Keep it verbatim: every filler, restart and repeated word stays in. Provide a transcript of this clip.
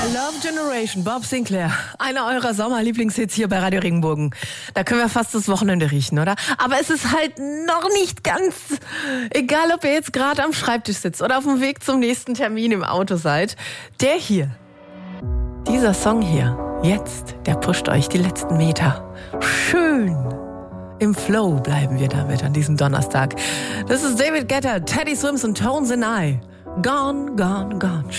My Love Generation, Bob Sinclair. Einer eurer Sommerlieblingshits hier bei Radio Regenbogen. Da können wir fast das Wochenende riechen, oder? Aber es ist halt noch nicht ganz, egal ob ihr jetzt gerade am Schreibtisch sitzt oder auf dem Weg zum nächsten Termin im Auto seid. Der hier, dieser Song hier, jetzt, der pusht euch die letzten Meter. Schön im Flow bleiben wir damit an diesem Donnerstag. Das ist David Guetta, Teddy Swims und Tones and I. Gone, gone, gone.